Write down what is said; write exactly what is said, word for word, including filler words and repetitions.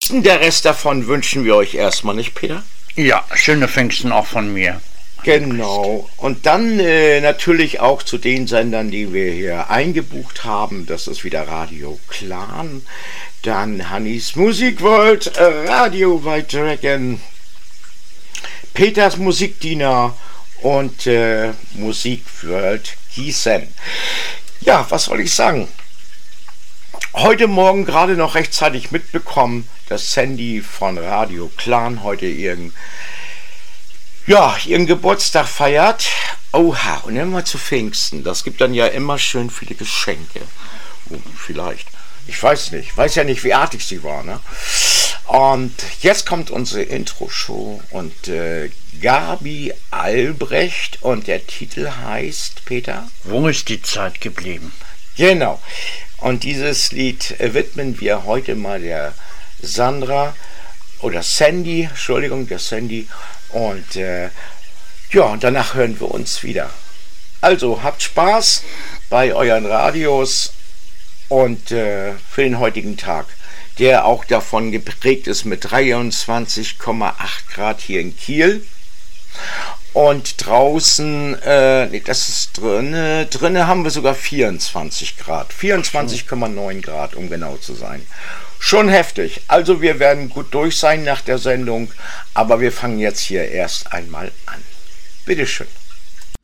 Der Rest davon wünschen wir euch erstmal, nicht, Peter? Ja, schöne Pfingsten auch von mir. Genau. Und dann äh, natürlich auch zu den Sendern, die wir hier eingebucht haben. Das ist wieder Radio Clan, dann Hannis Musikworld, äh, Radio White Dragon, Peters Musikdiener und äh, Musikworld Gießen. Ja, was soll ich sagen? Heute Morgen gerade noch rechtzeitig mitbekommen, dass Sandy von Radio Clan heute ihren, ja, ihren Geburtstag feiert. Oha, und immer zu Pfingsten. Das gibt dann ja immer schön viele Geschenke. Oh, vielleicht. Ich weiß nicht. Weiß ja nicht, wie artig sie war, ne? Und jetzt kommt unsere Intro-Show und äh, Gabi Albrecht und der Titel heißt, Peter? Wo ist die Zeit geblieben? Genau. Und dieses Lied äh, widmen wir heute mal der Sandra oder Sandy, Entschuldigung, der Sandy. Und äh, ja, und danach hören wir uns wieder. Also habt Spaß bei euren Radios und äh, für den heutigen Tag, der auch davon geprägt ist mit dreiundzwanzig Komma acht Grad hier in Kiel. Und draußen, äh, nee, das ist drinne, drinne haben wir sogar vierundzwanzig Grad, vierundzwanzig Komma neun Grad, um genau zu sein. Schon heftig. Also wir werden gut durch sein nach der Sendung, aber wir fangen jetzt hier erst einmal an. Bitteschön.